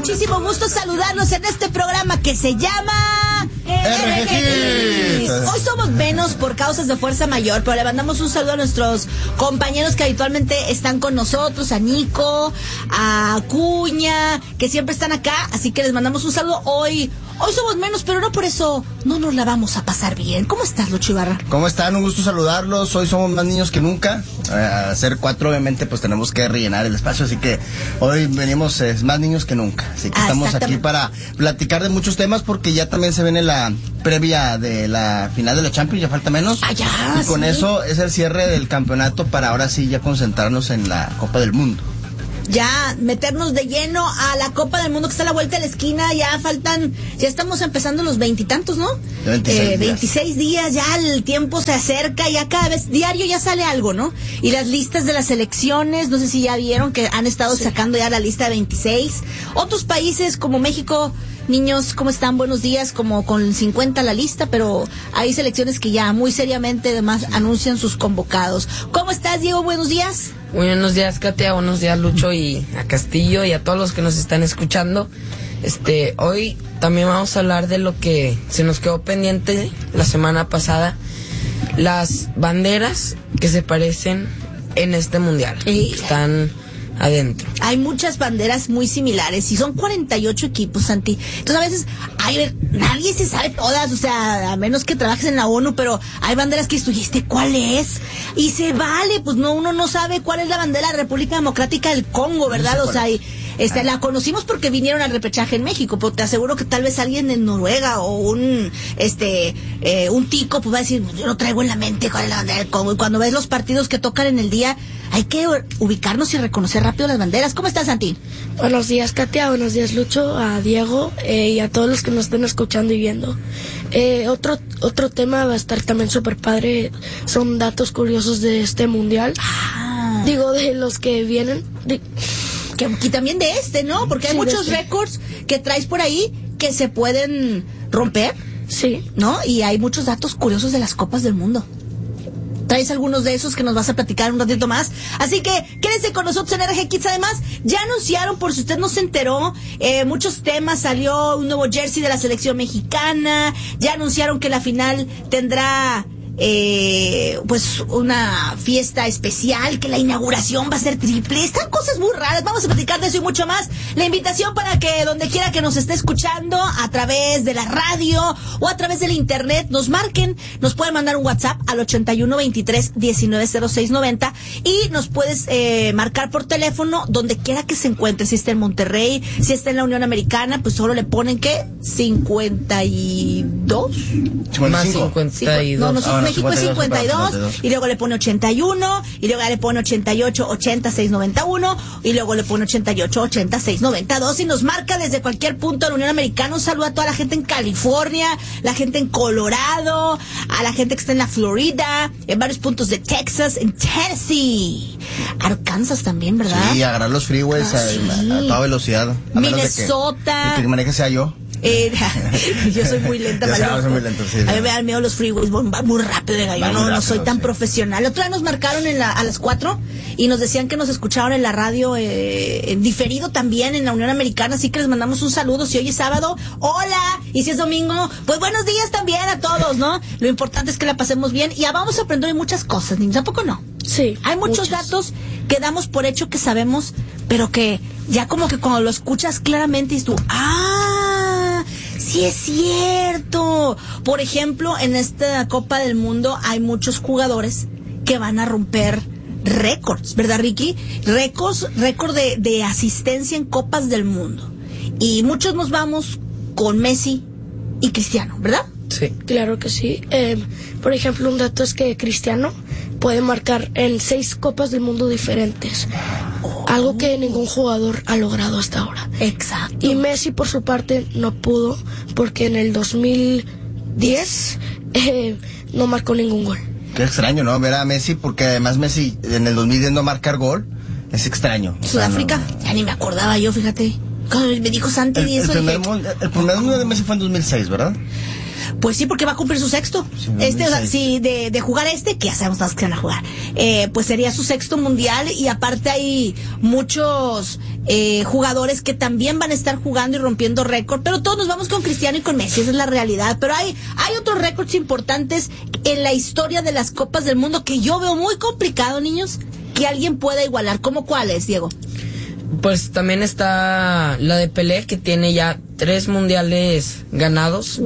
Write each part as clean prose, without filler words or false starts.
muchísimo gusto saludarlos en este programa que se llama RG. Hoy somos menos por causas de fuerza mayor, pero le mandamos un saludo a nuestros compañeros que habitualmente están con nosotros, a Nico, a Cuña, que siempre están acá, así que les mandamos un saludo. Hoy somos menos, pero no por eso no nos la vamos a pasar bien. ¿Cómo estás, Lucho Ibarra? ¿Cómo están? Un gusto saludarlos. Hoy somos más niños que nunca. Al ser 4, obviamente, pues tenemos que rellenar el espacio. Así que hoy venimos más niños que nunca. Así que estamos aquí para platicar de muchos temas, porque ya también se viene la previa de la final de la Champions. Ya falta menos. Ya, y con eso es el cierre del campeonato para ahora sí ya concentrarnos en la Copa del Mundo. Ya meternos de lleno a la Copa del Mundo que está a la vuelta de la esquina. Ya estamos empezando los 20 y tantos, ¿no? 26 días, ya el tiempo se acerca, ya cada vez, diario ya sale algo, ¿no? Y las listas de las selecciones, no sé si ya vieron que han estado sacando ya la lista de 26. Otros países como México, niños, ¿cómo están? Buenos días, como con 50 la lista, pero hay selecciones que ya muy seriamente además anuncian sus convocados. ¿Cómo estás, Diego? Buenos días. Buenos días, Katia, buenos días, Lucho, y a Castillo, y a todos los que nos están escuchando. Hoy también vamos a hablar de lo que se nos quedó pendiente la semana pasada, las banderas que se parecen en este mundial, que están adentro. Hay muchas banderas muy similares y son 48 equipos, Santi. Entonces a veces nadie se sabe todas, o sea, a menos que trabajes en la ONU, pero hay banderas que estuviste, ¿cuál es? Y se vale, pues no, uno no sabe cuál es la bandera de la República Democrática del Congo, ¿verdad? O sea, la conocimos porque vinieron al repechaje en México, pero te aseguro que tal vez alguien en Noruega o un tico pues va a decir, yo no traigo en la mente cuál es la bandera del Congo. Y cuando ves los partidos que tocan en el día, hay que ubicarnos y reconocer rápido las banderas. ¿Cómo estás, Santi? Buenos días, Katia. Buenos días, Lucho, a Diego y a todos los que nos estén escuchando y viendo. Otro tema va a estar también súper padre. Son datos curiosos de este mundial. Digo, de los que vienen. Y también de ¿no? Porque hay muchos récords que traes por ahí que se pueden romper. Sí. ¿No? Y hay muchos datos curiosos de las Copas del Mundo. Traes algunos de esos que nos vas a platicar un ratito más. Así que quédense con nosotros en RG Kids. Además, ya anunciaron, por si usted no se enteró, muchos temas. Salió un nuevo jersey de la selección mexicana. Ya anunciaron que la final tendrá pues una fiesta especial, que la inauguración va a ser triple. Están cosas muy raras. Vamos a platicar de eso y mucho más. La invitación para que donde quiera que nos esté escuchando, a través de la radio o a través del internet, nos marquen. Nos pueden mandar un WhatsApp al 8123-190690 y nos puedes marcar por teléfono donde quiera que se encuentre. Si está en Monterrey, si está en la Unión Americana, pues solo le ponen ¿qué? 52 más 52. No, México es 52, y luego le pone 81, y luego le pone 88 80 691, y luego le pone 88 80 692, y nos marca desde cualquier punto de la Unión Americana. Un saludo a toda la gente en California, la gente en Colorado, a la gente que está en la Florida, en varios puntos de Texas, en Tennessee, Arkansas también, ¿verdad? Sí, agarrar los freeways a toda velocidad. Minnesota. El que maneje sea yo. Yo soy muy lenta, soy muy lento, sí, a mí me dan miedo los freeways, van muy rápido, yo no soy tan profesional. Otra vez nos marcaron a las 4 y nos decían que nos escuchaban en la radio en diferido también en la Unión Americana, así que les mandamos un saludo. Si hoy es sábado, hola, y si es domingo, pues buenos días también a todos, ¿no? Lo importante es que la pasemos bien y ya vamos a aprender muchas cosas, niños, ¿tampoco no? Sí. Hay muchos datos que damos por hecho que sabemos, pero que ya como que cuando lo escuchas claramente dices tú, sí es cierto. Por ejemplo, en esta Copa del Mundo hay muchos jugadores que van a romper récords, ¿verdad, Ricky? Récord de asistencia en Copas del Mundo. Y muchos nos vamos con Messi y Cristiano, ¿verdad? Sí. Claro que sí. Por ejemplo, un dato es que Cristiano puede marcar en 6 Copas del Mundo diferentes. Algo que ningún jugador ha logrado hasta ahora. Exacto. Y Messi, por su parte, no pudo porque en el 2010 no marcó ningún gol. Qué extraño, ¿no? Ver a Messi, porque además Messi en el 2010 no marcar gol. Es extraño. Sudáfrica, ya ni me acordaba yo, fíjate. Cuando me dijo Santi y eso. El primer mundo de Messi fue en 2006, ¿verdad? Pues sí, porque va a cumplir su sexto. Sí, o sea, sí, de jugar que ya sabemos todos que van a jugar, pues sería su sexto mundial, y aparte hay muchos jugadores que también van a estar jugando y rompiendo récord, pero todos nos vamos con Cristiano y con Messi, esa es la realidad. Pero hay otros récords importantes en la historia de las Copas del Mundo que yo veo muy complicado, niños, que alguien pueda igualar. ¿Cómo cuáles, Diego? Pues también está la de Pelé, que tiene ya 3 mundiales ganados.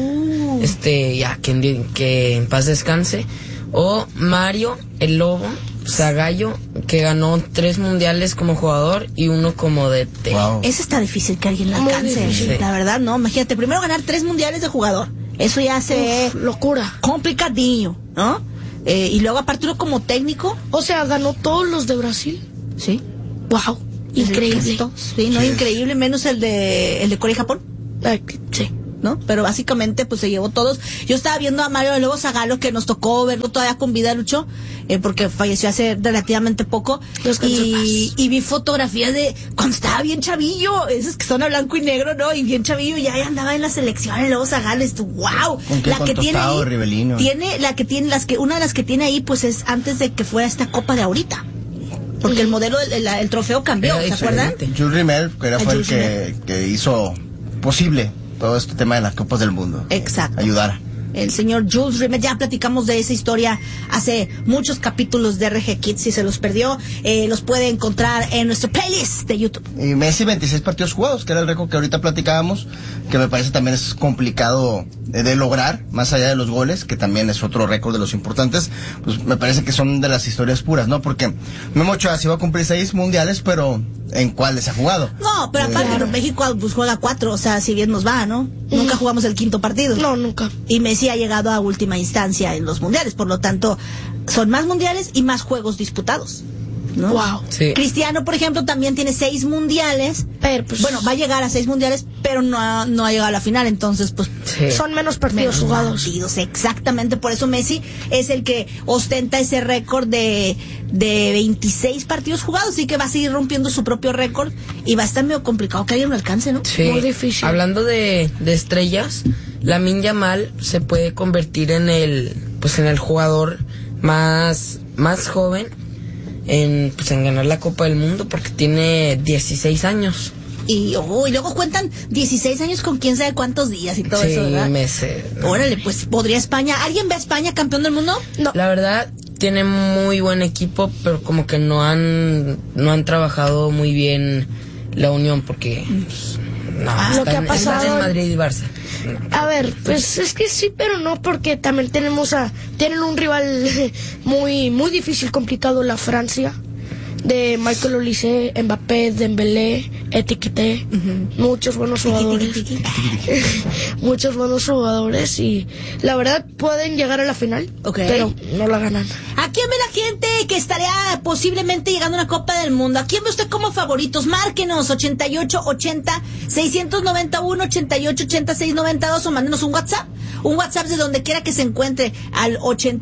Ya que en paz descanse. O Mario, el Lobo Zagallo, que ganó 3 mundiales como jugador y 1 como DT. Wow. Eso está difícil que alguien la alcance. Sí. La verdad, no. Imagínate, primero ganar 3 mundiales de jugador. Eso ya hace locura. Complicadillo, ¿no? Y luego aparte uno como técnico. O sea, ganó todos los de Brasil. Sí. Wow. Increíble. Sí, no, increíble, menos el de Corea y Japón. Sí. ¿No? Pero básicamente pues se llevó todos. Yo estaba viendo a Mario Lobo Zagallo, que nos tocó verlo todavía con vida, Lucho, porque falleció hace relativamente poco, y vi fotografías de cuando estaba bien chavillo, esos que son a blanco y negro, ¿no? Y bien chavillo, ya andaba en la selección el Lobo Zagallo. Wow. La que tiene ahí, Rivelino. Una de las que tiene ahí pues es antes de que fuera esta Copa de ahorita. Porque el modelo, el trofeo cambió, ¿se acuerdan? Jules Rimet, que fue el que hizo posible todo este tema de las Copas del Mundo. Exacto. Ayudar. El señor Jules Rimet, ya platicamos de esa historia hace muchos capítulos de RG Kids. Si se los perdió, los puede encontrar en nuestro playlist de YouTube. Y Messi, 26 partidos jugados, que era el récord que ahorita platicábamos, que me parece también es complicado de lograr, más allá de los goles, que también es otro récord de los importantes. Pues me parece que son de las historias puras, ¿no? Porque Memo Ochoa sí va a cumplir 6 mundiales, pero ¿en cuáles ha jugado? No, pero aparte México pues juega 4, o sea, si bien nos va, ¿no? Nunca jugamos el 5º partido. No, nunca. Y Messi ha llegado a última instancia en los mundiales, por lo tanto, son más mundiales y más juegos disputados, ¿no? Wow. Sí. Cristiano, por ejemplo, también tiene 6 mundiales, pero pues, bueno, va a llegar a 6 mundiales, pero no ha llegado a la final, entonces pues son menos partidos jugados. Exactamente, por eso Messi es el que ostenta ese récord de 26 partidos jugados, así que va a seguir rompiendo su propio récord y va a estar medio complicado que alguien lo alcance, ¿no? Sí. Muy difícil. Hablando de estrellas, Lamine Yamal se puede convertir en el jugador más joven en ganar la Copa del Mundo, porque tiene 16 años. Y luego cuentan 16 años con quién sabe cuántos días y todo eso, ¿verdad? Meses. Órale, pues podría España. ¿Alguien ve a España campeón del mundo? No. La verdad, tiene muy buen equipo, pero como que no han trabajado muy bien la unión, porque lo que ha pasado en Madrid y Barça. A ver, pues es que sí, pero no, porque también tienen un rival muy muy difícil, complicado, la Francia, de Michael Olise, Mbappé, Dembélé, Etiqueté, muchos buenos jugadores. Muchos buenos jugadores y la verdad pueden llegar a la final, pero no la ganan. ¿A quién ve la gente que estaría posiblemente llegando a una Copa del Mundo? ¿A quién ve usted como favoritos? Márquenos 8880-691-8880-692 o mándenos un WhatsApp. Un WhatsApp de donde quiera que se encuentre al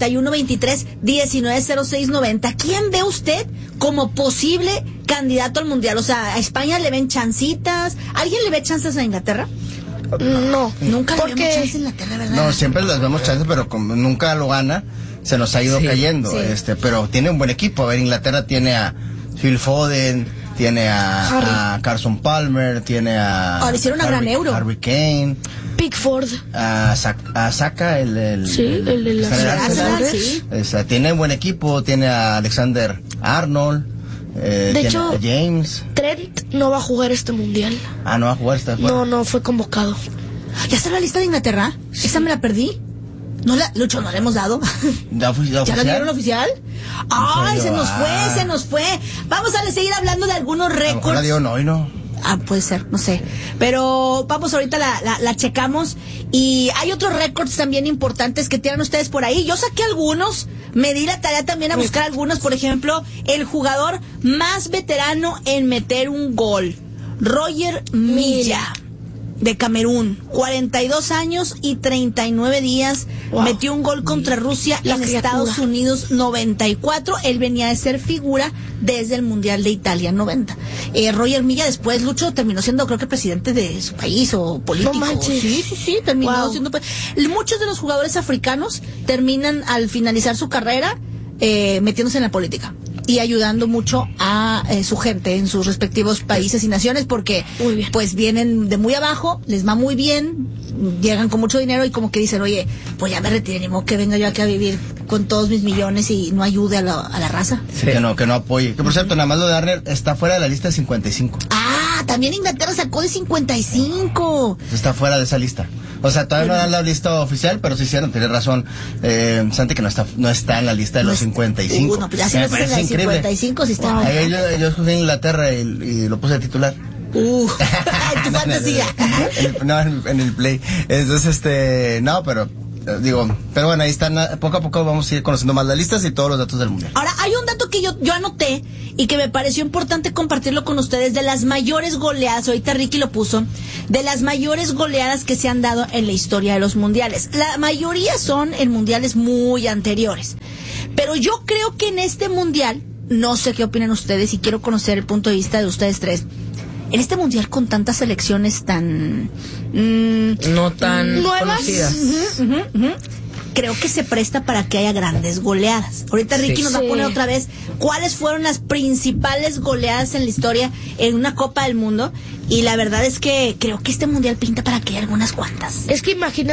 8123-190690. ¿Quién ve usted como posible candidato al Mundial? O sea, ¿a España le ven chancitas? ¿Alguien le ve chances a Inglaterra? No. Nunca le vemos chances a Inglaterra, ¿verdad? No, siempre les vemos chances, pero como nunca lo gana, se nos ha ido cayendo. Sí. Pero tiene un buen equipo. A ver, Inglaterra tiene a Phil Foden, tiene a Carson Palmer, tiene a... Ahora hicieron una gran Euro. Harry Kane. Pickford. A Saka, el de Arsenal, sí. Tiene buen equipo, tiene a Alexander Arnold. De hecho, James. Trent no va a jugar este mundial. No va a jugar esta fuera. No fue convocado. ¿Ya está la lista de Inglaterra? Sí. ¿Esa me la perdí? Lucho, ¿no la hemos dado? ¿Ya la dieron oficial? ¡Ay, se nos fue! Vamos a seguir hablando de algunos récords. A lo mejor la dieron hoy, ¿no? Puede ser, no sé. Pero vamos, ahorita la checamos. Y hay otros récords también importantes que tienen ustedes por ahí. Yo saqué algunos, me di la tarea también a buscar algunos. Por ejemplo, el jugador más veterano en meter un gol, Roger Milla, de Camerún, 42 años y 39 días, metió un gol contra Rusia en Estados Unidos 94. Él venía de ser figura desde el Mundial de Italia 90. Roger Milla después, Lucho, terminó siendo, creo que presidente de su país o político. No manches. Sí, terminó siendo... Muchos de los jugadores africanos terminan al finalizar su carrera metiéndose en la política. y ayudando mucho a su gente en sus respectivos países y naciones, porque pues vienen de muy abajo, les va muy bien, llegan con mucho dinero y como que dicen, oye, pues ya me retiré, ni modo que venga yo aquí a vivir con todos mis millones y no ayude a la raza. Sí. Que no apoye. Que por cierto, nada más lo de Arner está fuera de la lista de 55. Ah, también Inglaterra sacó de 55. Está fuera de esa lista. O sea, todavía no dan la lista oficial, pero sí hicieron, tiene razón, Santi, que no está en la lista de los 55. No, pues ya si no estás en la 55, sí está. Yo escogí Inglaterra y lo puse de titular. Tu fantasía. En el play. Entonces, no, pero bueno, ahí están, poco a poco vamos a ir conociendo más las listas y todos los datos del mundial. Ahora, hay un dato que yo anoté y que me pareció importante compartirlo con ustedes, de las mayores goleadas, ahorita Ricky lo puso, de las mayores goleadas que se han dado en la historia de los mundiales. La mayoría son en mundiales muy anteriores, pero yo creo que en este mundial, no sé qué opinan ustedes y quiero conocer el punto de vista de ustedes tres. En este mundial con tantas selecciones tan no tan nuevas, conocidas, creo que se presta para que haya grandes goleadas. Ahorita Ricky nos va a poner otra vez cuáles fueron las principales goleadas en la historia en una Copa del Mundo, y la verdad es que creo que este mundial pinta para que haya algunas cuantas. Es que imagina